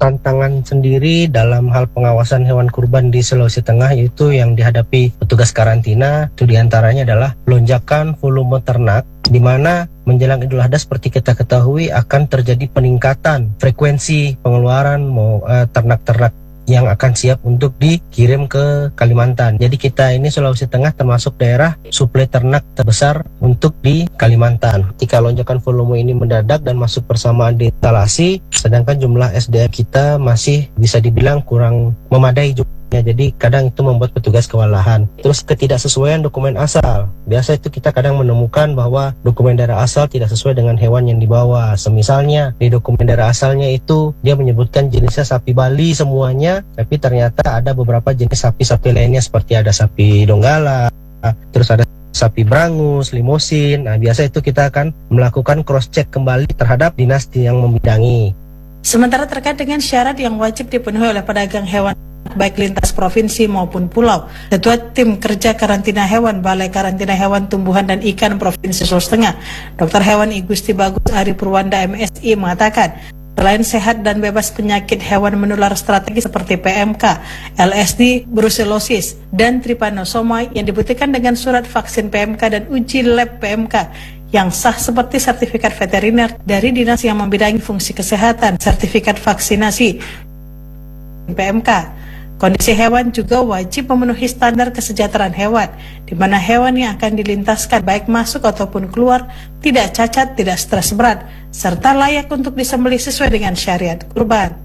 tantangan sendiri dalam hal pengawasan hewan kurban di Sulawesi Tengah, yaitu yang dihadapi petugas karantina. Itu diantaranya adalah lonjakan volume ternak, di mana menjelang Idul Adha seperti kita ketahui akan terjadi peningkatan frekuensi pengeluaran ternak-ternak yang akan siap untuk dikirim ke Kalimantan. Jadi kita ini Sulawesi Tengah termasuk daerah suplai ternak terbesar untuk di Kalimantan. Ketika lonjakan volume ini mendadak dan masuk bersamaan di instalasi, sedangkan jumlah SDM kita masih bisa dibilang kurang memadai juga. Jadi kadang itu membuat petugas kewalahan. Terus ketidaksesuaian dokumen asal. Biasa itu kita kadang menemukan bahwa dokumen daerah asal tidak sesuai dengan hewan yang dibawa. Semisalnya di dokumen daerah asalnya itu dia menyebutkan jenisnya sapi Bali semuanya, tapi ternyata ada beberapa jenis sapi-sapi lainnya seperti ada sapi Donggala, terus ada sapi Brangus, Limosin. Nah, biasa itu kita akan melakukan cross check kembali terhadap dinas yang membidangi. Sementara terkait dengan syarat yang wajib dipenuhi oleh pedagang hewan baik lintas provinsi maupun pulau, Ketua Tim Kerja Karantina Hewan Balai Karantina Hewan Tumbuhan dan Ikan Provinsi Sulawesi Tengah, Dr. Hewan I Gusti Bagus Ari Purwanda MSI mengatakan, selain sehat dan bebas penyakit hewan menular strategis seperti PMK, LSD, brucellosis, dan trypanosoma yang dibuktikan dengan surat vaksin PMK dan uji lab PMK yang sah seperti sertifikat veteriner dari dinas yang membidangi fungsi kesehatan, sertifikat vaksinasi PMK. Kondisi hewan juga wajib memenuhi standar kesejahteraan hewan, di mana hewan yang akan dilintaskan baik masuk ataupun keluar tidak cacat, tidak stres berat, serta layak untuk disembelih sesuai dengan syariat kurban.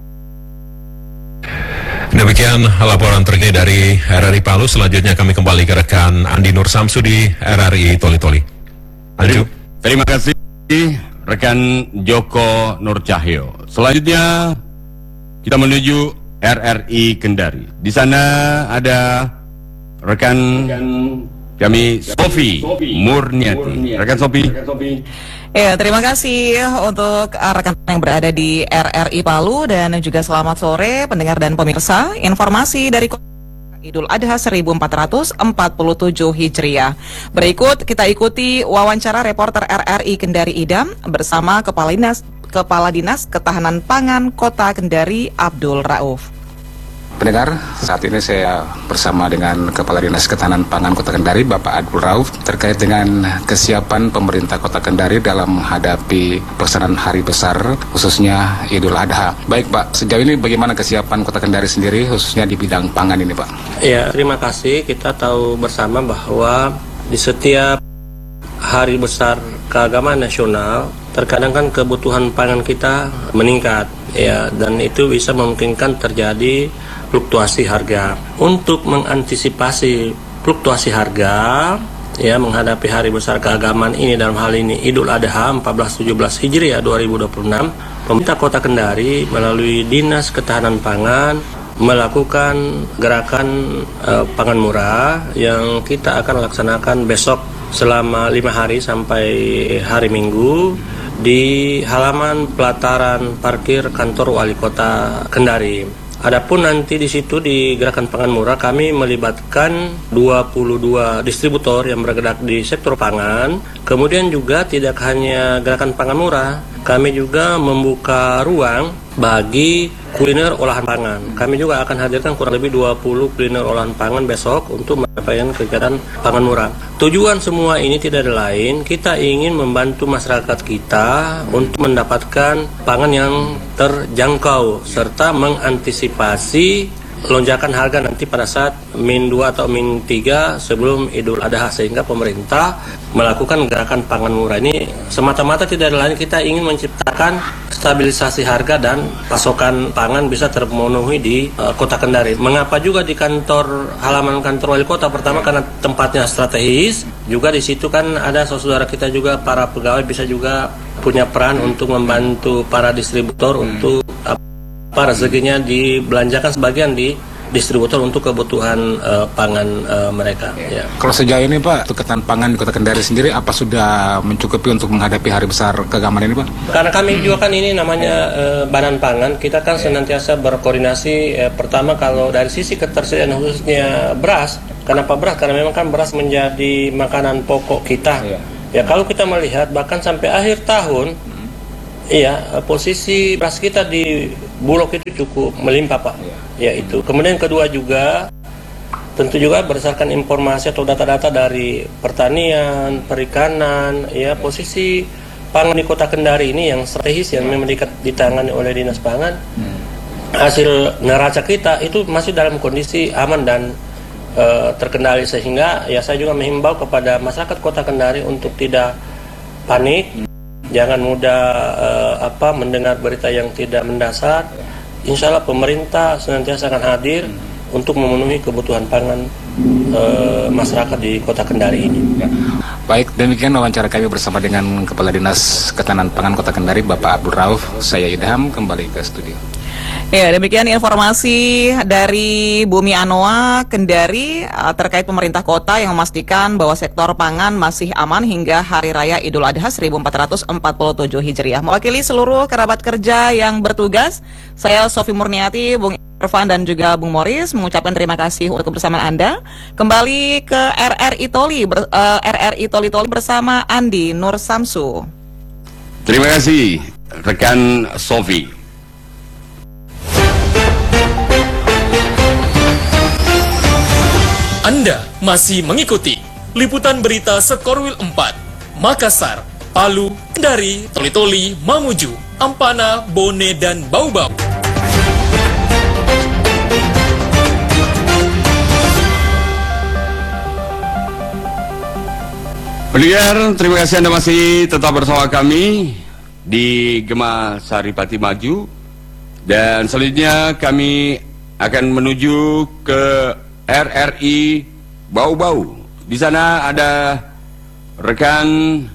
Demikian laporan terkini dari RRI Palu. Selanjutnya kami kembali ke rekan Andi Nur Samsudi RRI Toli-Toli. Terima kasih rekan Joko Nur Cahyo. Selanjutnya kita menuju RRI Kendari. Di sana ada rekan kami Sofi Murniati. Rekan Sofi. Ya, terima kasih untuk rekan yang berada di RRI Palu dan juga selamat sore pendengar dan pemirsa. Informasi dari Idul Adha 1447 Hijriah. Berikut kita ikuti wawancara reporter RRI Kendari Idam bersama Kepala Dinas Ketahanan Pangan Kota Kendari Abdul Rauf. Pendengar, saat ini saya bersama dengan Kepala Dinas Ketahanan Pangan Kota Kendari, Bapak Abdul Rauf, terkait dengan kesiapan pemerintah Kota Kendari dalam menghadapi pelaksanaan hari besar, khususnya Idul Adha. Baik Pak, sejauh ini bagaimana kesiapan Kota Kendari sendiri, khususnya di bidang pangan ini Pak? Ya, terima kasih. Kita tahu bersama bahwa di setiap hari besar keagamaan nasional, terkadang kan kebutuhan pangan kita meningkat, ya, dan itu bisa memungkinkan terjadi fluktuasi harga. Untuk mengantisipasi fluktuasi harga, ya, menghadapi hari besar keagamaan ini, dalam hal ini Idul Adha 1417 Hijriah 2026, pemerintah Kota Kendari melalui Dinas Ketahanan Pangan melakukan gerakan pangan murah yang kita akan laksanakan besok selama 5 hari sampai hari Minggu di halaman pelataran parkir kantor Wali Kota Kendari. Adapun nanti di situ di gerakan pangan murah kami melibatkan 22 distributor yang bergerak di sektor pangan. Kemudian juga tidak hanya gerakan pangan murah, kami juga membuka ruang bagi kuliner olahan pangan. Kami juga akan hadirkan kurang lebih 20 kuliner olahan pangan besok untuk melakukan kegiatan pangan murah. Tujuan semua ini tidak ada lain, kita ingin membantu masyarakat kita untuk mendapatkan pangan yang terjangkau serta mengantisipasi lonjakan harga nanti pada saat min 2 atau min 3 sebelum Idul Adha, sehingga pemerintah melakukan gerakan pangan murah ini semata-mata tidak ada lain, kita ingin menciptakan stabilisasi harga dan pasokan pangan bisa terpenuhi di Kota Kendari. Mengapa juga di halaman kantor wali kota? Pertama karena tempatnya strategis, juga di situ kan ada saudara kita juga para pegawai bisa juga punya peran untuk membantu para distributor untuk rezekinya dibelanjakan sebagian di distributor untuk kebutuhan pangan mereka. Ya. Kalau sejauh ini Pak, untuk ketahanan pangan di Kota Kendari sendiri apa sudah mencukupi untuk menghadapi hari besar keagamaan ini Pak? Karena kami juga kan ini namanya Badan Pangan, kita kan senantiasa berkoordinasi. Pertama kalau dari sisi ketersediaan khususnya beras, kenapa beras? Karena memang kan beras menjadi makanan pokok kita. Ya kalau kita melihat bahkan sampai akhir tahun Iya, posisi beras kita di Bulog itu cukup melimpah, Pak. Ya itu. Kemudian kedua juga, tentu juga berdasarkan informasi atau data-data dari pertanian, perikanan, ya posisi pangan di Kota Kendari ini yang strategis yang memang ditangani oleh Dinas Pangan. Hasil neraca kita itu masih dalam kondisi aman dan terkendali, sehingga ya saya juga menghimbau kepada masyarakat Kota Kendari untuk tidak panik. Jangan mudah mendengar berita yang tidak mendasar. Insya Allah pemerintah senantiasa akan hadir untuk memenuhi kebutuhan pangan masyarakat di Kota Kendari ini. Baik, demikian wawancara kami bersama dengan Kepala Dinas Ketahanan Pangan Kota Kendari, Bapak Abdul Rauf. Saya Idham, kembali ke studio. Ya, demikian informasi dari Bumi Anoa Kendari terkait pemerintah kota yang memastikan bahwa sektor pangan masih aman hingga Hari Raya Idul Adha 1447 Hijriah. Mewakili seluruh kerabat kerja yang bertugas, saya Sofi Murniati, Bung Irfan dan juga Bung Morris mengucapkan terima kasih untuk kebersamaan Anda. Kembali ke RRI Toli bersama Andi Nur Samsu. Terima kasih rekan Sofi. Anda masih mengikuti liputan berita Sekorwil 4, Makassar, Palu, Kendari, Toli-Toli, Mamuju, Ampana, Bone, dan Bau-Bau. Pendengar, terima kasih Anda masih tetap bersama kami di Gema Saripati Maju. Dan selanjutnya kami akan menuju ke RRI Bau-Bau. Di sana ada rekan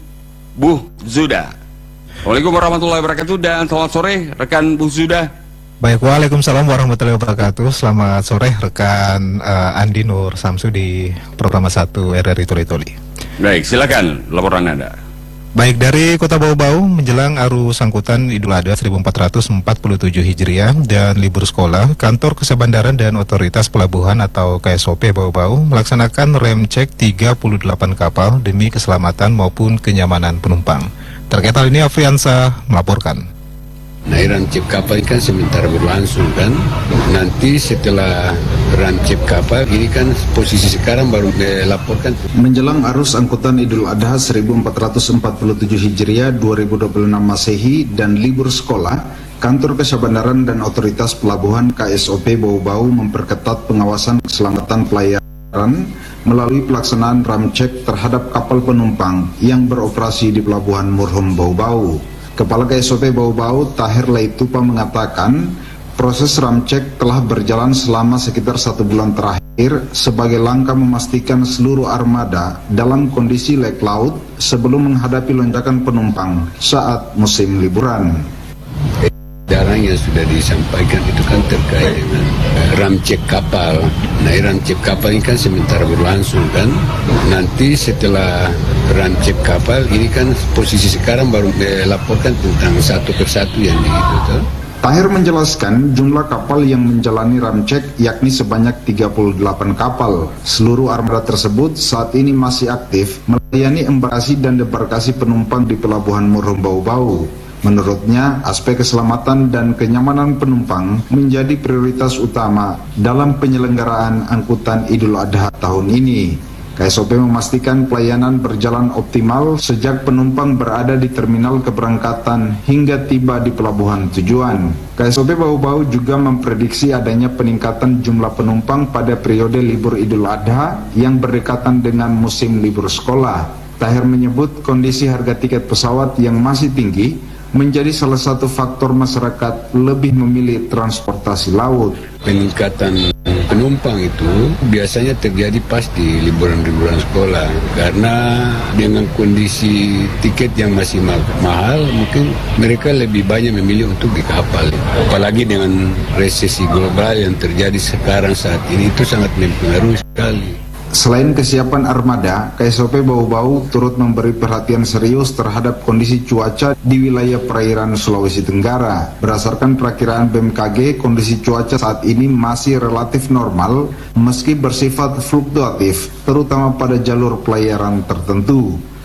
Bu Zuda. Waalaikumsalam warahmatullahi wabarakatuh dan selamat sore rekan Bu Zuda. Baik, waalaikumsalam warahmatullahi wabarakatuh. Selamat sore rekan Andi Nur Samsu di program 1 RRI Toli-Toli. Baik, silakan laporan Anda. Baik, dari Kota Bau-Bau menjelang arus angkutan Idul Adha 1447 Hijriah dan libur sekolah, Kantor Kesabandaran dan Otoritas Pelabuhan atau KSOP Bau-Bau melaksanakan rem cek 38 kapal demi keselamatan maupun kenyamanan penumpang. Terkait hal ini Afriansa melaporkan. Nah, rancip kapal ini kan sementara berlangsung kan. Nanti setelah rancip kapal ini kan posisi sekarang baru dilaporkan. Menjelang arus angkutan Idul Adha 1447 Hijriah 2026 Masehi dan libur sekolah, Kantor Kesabandaran dan Otoritas Pelabuhan KSOP Bau-Bau memperketat pengawasan keselamatan pelayaran melalui pelaksanaan ramcek terhadap kapal penumpang yang beroperasi di Pelabuhan Murhum Bau-Bau. Kepala KSOP Bau-Bau Tahir Laitupa mengatakan proses ramcek telah berjalan selama sekitar 1 bulan terakhir sebagai langkah memastikan seluruh armada dalam kondisi layak laut sebelum menghadapi lonjakan penumpang saat musim liburan. Edaran yang sudah disampaikan itu kan terkait dengan ramcek kapal. Nah, ramcek kapal ini kan sementara berlangsung kan. Nanti setelah ramcek kapal ini kan posisi sekarang baru dilaporkan tentang satu persatu yang gitu. Tahir menjelaskan jumlah kapal yang menjalani ramcek yakni sebanyak 38 kapal. Seluruh armada tersebut saat ini masih aktif melayani embarkasi dan debarkasi penumpang di Pelabuhan Murhum Bau-Bau. Menurutnya, aspek keselamatan dan kenyamanan penumpang menjadi prioritas utama dalam penyelenggaraan angkutan Idul Adha tahun ini. KSOP memastikan pelayanan berjalan optimal sejak penumpang berada di terminal keberangkatan hingga tiba di pelabuhan tujuan. KSOP Bau-Bau juga memprediksi adanya peningkatan jumlah penumpang pada periode libur Idul Adha yang berdekatan dengan musim libur sekolah. Tahir menyebut kondisi harga tiket pesawat yang masih tinggi menjadi salah satu faktor masyarakat lebih memilih transportasi laut. Peningkatan penumpang itu biasanya terjadi pas di liburan-liburan sekolah karena dengan kondisi tiket yang masih mahal mungkin mereka lebih banyak memilih untuk di kapal. Apalagi dengan resesi global yang terjadi sekarang saat ini itu sangat mempengaruhi sekali. Selain kesiapan armada, KSOP Bau-Bau turut memberi perhatian serius terhadap kondisi cuaca di wilayah perairan Sulawesi Tenggara. Berdasarkan perakiraan BMKG, kondisi cuaca saat ini masih relatif normal meski bersifat fluktuatif, terutama pada jalur pelayaran tertentu.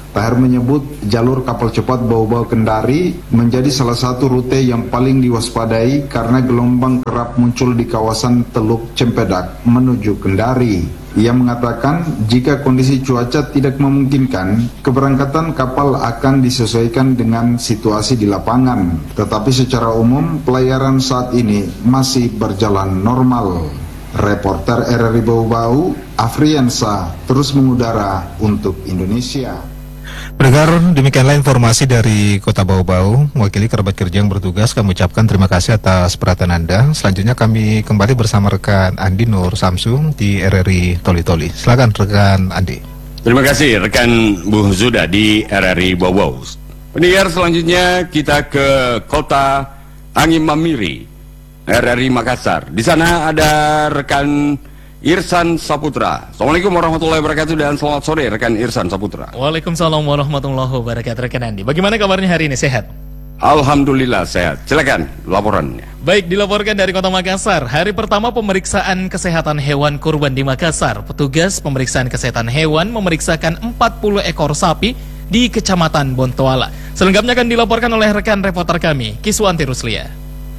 Tahir menyebut jalur kapal cepat Bau-Bau Kendari menjadi salah satu rute yang paling diwaspadai karena gelombang kerap muncul di kawasan Teluk Cempedak menuju Kendari. Ia mengatakan jika kondisi cuaca tidak memungkinkan, keberangkatan kapal akan disesuaikan dengan situasi di lapangan. Tetapi secara umum pelayaran saat ini masih berjalan normal. Reporter RRI Bau-Bau, Afriansa, terus mengudara untuk Indonesia. Pendengar, demikianlah informasi dari Kota Bau-Bau. Mewakili kerabat kerja yang bertugas, kami ucapkan terima kasih atas perhatian Anda. Selanjutnya kami kembali bersama rekan Andi Nur Samsu di RRI Toli-Toli. Silakan rekan Andi. Terima kasih rekan Bu Zuda di RRI Bau-Bau. Pendengar, selanjutnya kita ke Kota Angin Mamiri, RRI Makassar. Di sana ada rekan Irsan Saputra. Assalamualaikum warahmatullahi wabarakatuh dan selamat sore rekan Irsan Saputra. Waalaikumsalam warahmatullahi wabarakatuh rekan Andi. Bagaimana kabarnya hari ini, sehat? Alhamdulillah sehat. Silakan laporannya. Baik, dilaporkan dari Kota Makassar. Hari pertama pemeriksaan kesehatan hewan kurban di Makassar. Petugas pemeriksaan kesehatan hewan memeriksakan 40 ekor sapi di Kecamatan Bontoala. Selengkapnya akan dilaporkan oleh rekan reporter kami, Kiswanti Ruslia.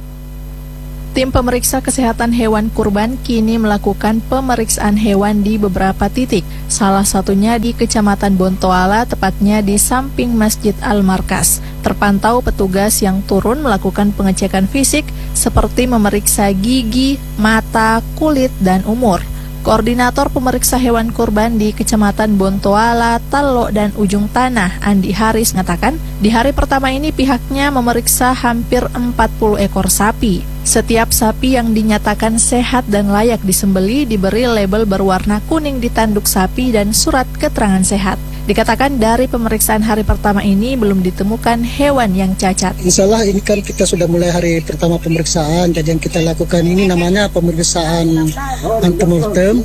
Tim pemeriksa kesehatan hewan kurban kini melakukan pemeriksaan hewan di beberapa titik, salah satunya di Kecamatan Bontoala, tepatnya di samping Masjid Al-Markas. Terpantau petugas yang turun melakukan pengecekan fisik seperti memeriksa gigi, mata, kulit, dan umur. Koordinator pemeriksa hewan kurban di Kecamatan Bontoala, Tallo, dan Ujung Tanah, Andi Haris, mengatakan di hari pertama ini pihaknya memeriksa hampir 40 ekor sapi. Setiap sapi yang dinyatakan sehat dan layak disembeli diberi label berwarna kuning di tanduk sapi dan surat keterangan sehat. Dikatakan dari pemeriksaan hari pertama ini belum ditemukan hewan yang cacat. Insyaallah ini kan kita sudah mulai hari pertama pemeriksaan, jadi yang kita lakukan ini namanya pemeriksaan antemortem.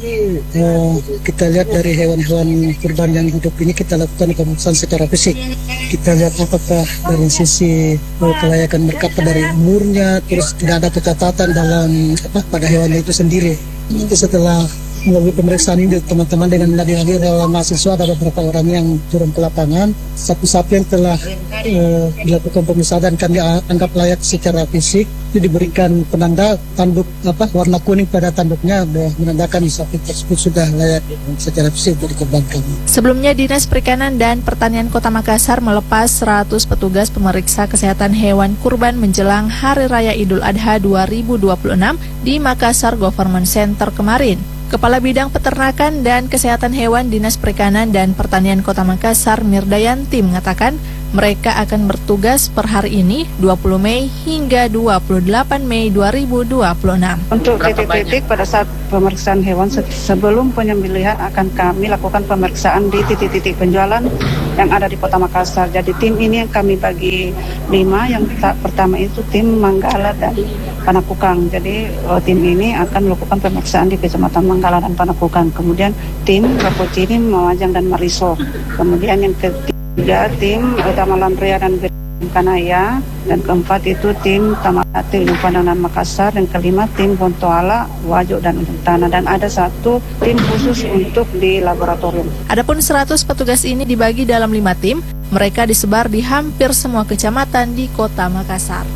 Kita lihat dari hewan-hewan kurban yang hidup ini kita lakukan pemeriksaan secara fisik. Kita lihat apakah dari sisi kelayakan mereka dari umurnya, terus tidak ada kecacatan dalam pada hewan itu sendiri. Itu setelah melalui pemeriksaan ini teman-teman dengan hadir dalam mahasiswa ada beberapa orang yang turun ke lapangan. Sapi-sapi yang telah dilakukan pemeriksaan dan kami anggap layak secara fisik itu diberikan penanda tanduk warna kuning pada tanduknya menandakan sapi tersebut sudah layak secara fisik untuk dikorbankan. Sebelumnya Dinas Perikanan dan Pertanian Kota Makassar melepas 100 petugas pemeriksa kesehatan hewan kurban menjelang Hari Raya Idul Adha 2026 di Makassar Government Center kemarin. Kepala Bidang Peternakan dan Kesehatan Hewan Dinas Perikanan dan Pertanian Kota Makassar, Mirdayanti, mengatakan mereka akan bertugas per hari ini 20 Mei hingga 28 Mei 2026. Untuk titik-titik pada saat pemeriksaan hewan sebelum penyembelihan akan kami lakukan pemeriksaan di titik-titik penjualan yang ada di Kota Makassar. Jadi tim ini yang kami bagi 5, yang pertama itu tim Manggala dan Panakukang. Jadi tim ini akan melakukan pemeriksaan di Kecamatan Manggala dan Panakukang. Kemudian tim Rapocini, Mawajang dan Mariso. Kemudian yang ketiga tim Tamalan Ria dan Kanaya, dan keempat itu tim Tamalate Ujung Pandang dan Makassar, dan kelima tim Bontoala, Wajo dan Ujung Tanah, dan ada satu tim khusus untuk di laboratorium. Adapun 100 petugas ini dibagi dalam 5 tim, mereka disebar di hampir semua kecamatan di Kota Makassar.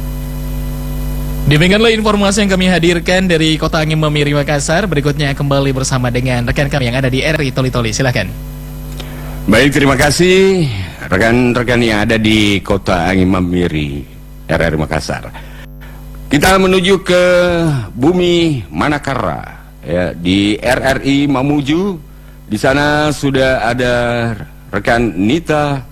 Demikianlah informasi yang kami hadirkan dari Kota Angin Mamiri Makassar. Berikutnya kembali bersama dengan rekan kami yang ada di RRI Toli-Toli. Silakan. Baik, terima kasih rekan-rekan yang ada di Kota Angin Mamiri, RRI Makassar. Kita menuju ke Bumi Manakara, ya, di RRI Mamuju. Di sana sudah ada rekan Nita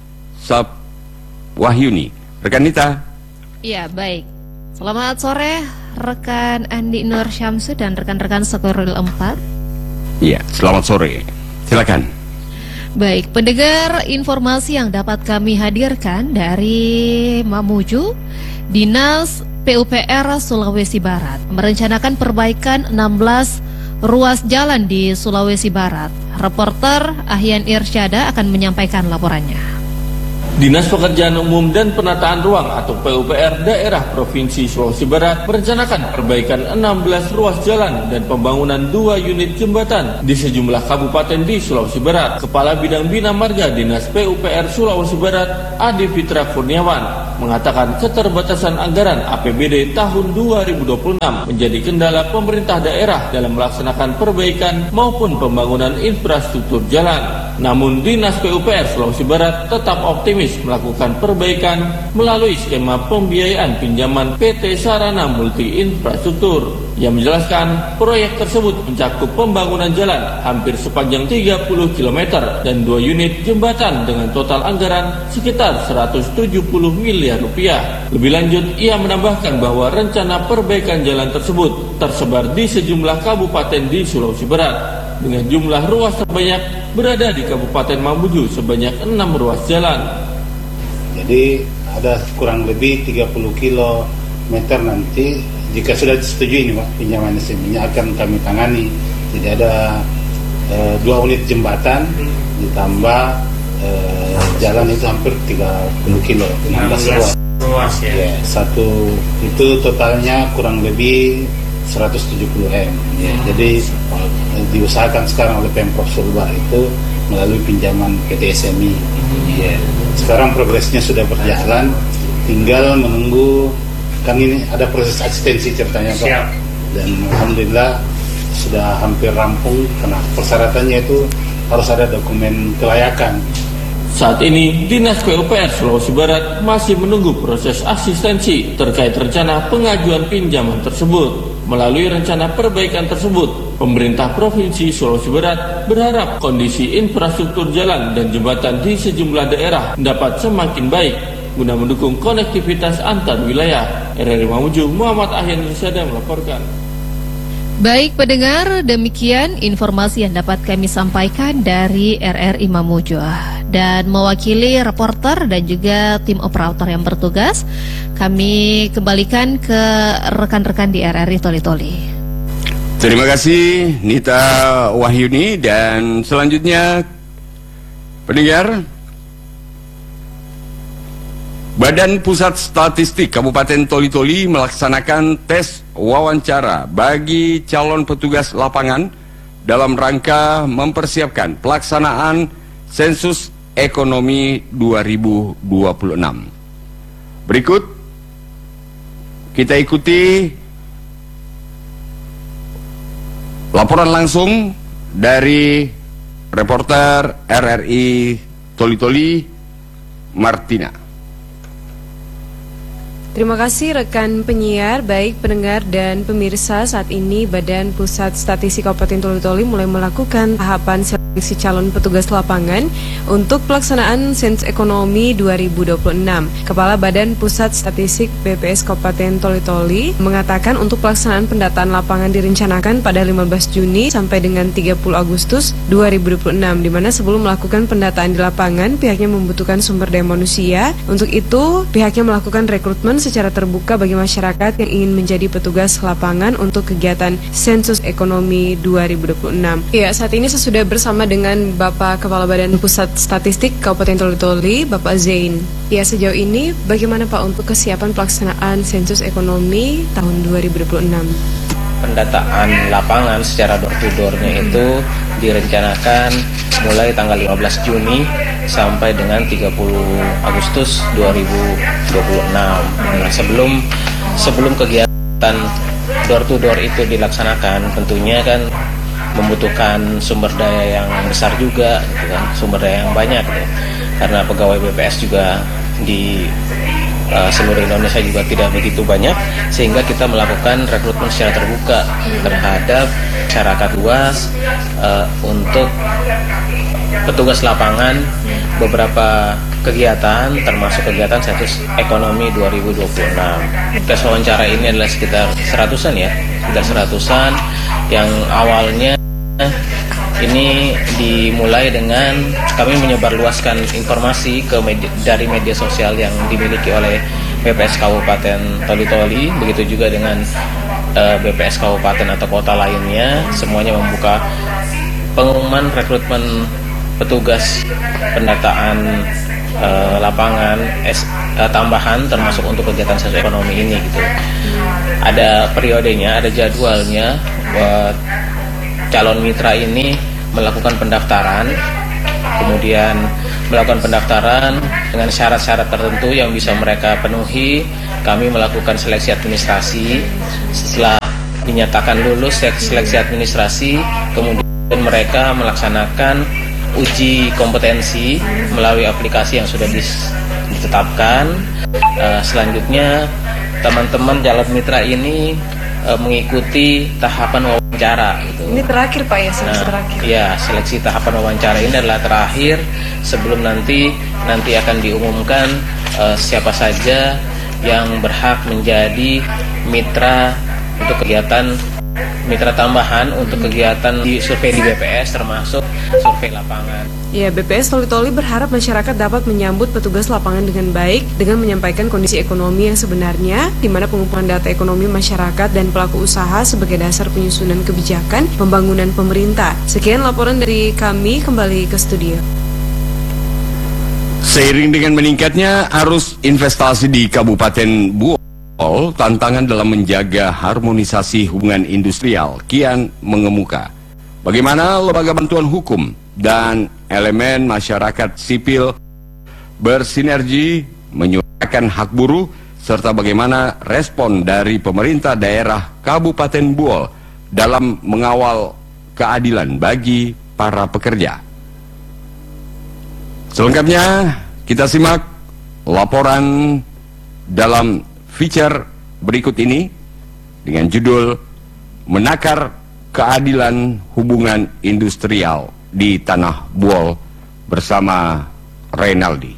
Wahyuni. Rekan Nita. Iya, baik. Selamat sore rekan Andi Nur Syamsu dan rekan-rekan Sekoril 4. Iya, selamat sore. Silakan. Baik, pendengar, informasi yang dapat kami hadirkan dari Mamuju, Dinas PUPR Sulawesi Barat merencanakan perbaikan 16 ruas jalan di Sulawesi Barat. Reporter Ahyan Irsyada akan menyampaikan laporannya. Dinas Pekerjaan Umum dan Penataan Ruang atau PUPR Daerah Provinsi Sulawesi Barat merencanakan perbaikan 16 ruas jalan dan pembangunan 2 unit jembatan di sejumlah kabupaten di Sulawesi Barat. Kepala Bidang Bina Marga Dinas PUPR Sulawesi Barat, Adi Fitra Kurniawan, mengatakan keterbatasan anggaran APBD tahun 2026 menjadi kendala pemerintah daerah dalam melaksanakan perbaikan maupun pembangunan infrastruktur jalan. Namun Dinas PUPR Sulawesi Barat tetap optimis melakukan perbaikan melalui skema pembiayaan pinjaman PT Sarana Multi Infrastruktur. Yang menjelaskan proyek tersebut mencakup pembangunan jalan hampir sepanjang 30 km dan 2 unit jembatan dengan total anggaran sekitar 170 miliar rupiah. Lebih lanjut, ia menambahkan bahwa rencana perbaikan jalan tersebut tersebar di sejumlah kabupaten di Sulawesi Barat dengan jumlah ruas terbanyak berada di Kabupaten Mamuju sebanyak 6 ruas jalan. Jadi ada kurang lebih 30 kilometer nanti jika sudah disetujui ini Pak pinjaman SME-nya akan kami tangani. Jadi ada 2 unit jembatan ditambah jalan itu hampir 30 kilo 16 ruas ya. Satu itu totalnya kurang lebih 170 M ya. Jadi diusahakan sekarang oleh Pemprov Sulbar itu melalui pinjaman PT SME ya. Sekarang progresnya sudah berjalan, tinggal menunggu, kan ini ada proses asistensi ceritanya Pak. Dan alhamdulillah sudah hampir rampung karena persyaratannya itu harus ada dokumen kelayakan. Saat ini, Dinas PUPR Sulawesi Barat masih menunggu proses asistensi terkait rencana pengajuan pinjaman tersebut. Melalui rencana perbaikan tersebut, pemerintah Provinsi Sulawesi Barat berharap kondisi infrastruktur jalan dan jembatan di sejumlah daerah dapat semakin baik guna mendukung konektivitas antar wilayah. RRI Mamuju, Muhammad Ahyan Nursyada melaporkan. Baik pendengar, demikian informasi yang dapat kami sampaikan dari RRI Mamuju. Dan mewakili reporter dan juga tim operator yang bertugas, kami kembalikan ke rekan-rekan di RRI Toli-Toli. Terima kasih Nita Wahyuni. Dan selanjutnya pendengar, Badan Pusat Statistik Kabupaten Toli-Toli melaksanakan tes wawancara bagi calon petugas lapangan dalam rangka mempersiapkan pelaksanaan sensus ekonomi 2026. Berikut kita ikuti laporan langsung dari reporter RRI Toli-Toli, Martina. Terima kasih rekan penyiar, baik pendengar dan pemirsa. Saat ini Badan Pusat Statistik Kabupaten Toli-Toli mulai melakukan tahapan seleksi calon petugas lapangan untuk pelaksanaan sensus ekonomi 2026. Kepala Badan Pusat Statistik BPS Kabupaten Toli-Toli mengatakan untuk pelaksanaan pendataan lapangan direncanakan pada 15 Juni sampai dengan 30 Agustus 2026, di mana sebelum melakukan pendataan di lapangan pihaknya membutuhkan sumber daya manusia. Untuk itu pihaknya melakukan rekrutmen secara terbuka bagi masyarakat yang ingin menjadi petugas lapangan untuk kegiatan sensus ekonomi 2026. Ya, saat ini saya sudah bersama dengan Bapak Kepala Badan Pusat Statistik Kabupaten Toli-Toli, Bapak Zain. Ya, sejauh ini bagaimana Pak untuk kesiapan pelaksanaan sensus ekonomi tahun 2026? Pendataan lapangan secara door-to-door-nya itu direncanakan mulai tanggal 15 Juni sampai dengan 30 Agustus 2026. Nah, sebelum kegiatan door-to-door itu dilaksanakan, tentunya kan membutuhkan sumber daya yang besar juga, gitu kan, sumber daya yang banyak, gitu. Karena pegawai BPS juga di seluruh Indonesia juga tidak begitu banyak, sehingga kita melakukan rekrutmen secara terbuka terhadap masyarakat luas untuk petugas lapangan. Beberapa kegiatan termasuk kegiatan sensus ekonomi 2026. Tes wawancara ini adalah sekitar 100-an ya, sekitar 100-an yang awalnya ini dimulai dengan kami menyebarluaskan informasi dari media sosial yang dimiliki oleh BPS Kabupaten Toli-Toli, begitu juga dengan BPS Kabupaten atau kota lainnya, semuanya membuka pengumuman rekrutmen petugas pendataan lapangan tambahan termasuk untuk kegiatan sosioekonomi ini gitu. Ada periodenya, ada jadwalnya buat calon mitra ini melakukan pendaftaran, kemudian melakukan pendaftaran dengan syarat-syarat tertentu yang bisa mereka penuhi. Kami melakukan seleksi administrasi. Setelah dinyatakan lulus seleksi administrasi, kemudian mereka melaksanakan uji kompetensi melalui aplikasi yang sudah ditetapkan. Selanjutnya teman-teman calon mitra ini mengikuti tahapan wawancara gitu. Ini terakhir Pak ya, seleksi terakhir. Ya, seleksi tahapan wawancara ini adalah terakhir sebelum nanti akan diumumkan siapa saja yang berhak menjadi mitra untuk kegiatan mitra tambahan untuk kegiatan di survei di BPS termasuk survei lapangan. Ya, BPS Toli-Toli berharap masyarakat dapat menyambut petugas lapangan dengan baik dengan menyampaikan kondisi ekonomi yang sebenarnya, di mana pengumpulan data ekonomi masyarakat dan pelaku usaha sebagai dasar penyusunan kebijakan pembangunan pemerintah. Sekian laporan dari kami, kembali ke studio. Seiring dengan meningkatnya arus investasi di Kabupaten Buol, tantangan dalam menjaga harmonisasi hubungan industrial kian mengemuka. Bagaimana lembaga bantuan hukum dan elemen masyarakat sipil bersinergi menyuarakan hak buruh, serta bagaimana respon dari pemerintah daerah Kabupaten Buol dalam mengawal keadilan bagi para pekerja. Selengkapnya kita simak laporan dalam feature berikut ini dengan judul Menakar Keadilan Hubungan Industrial di Tanah Buol bersama Reynaldi.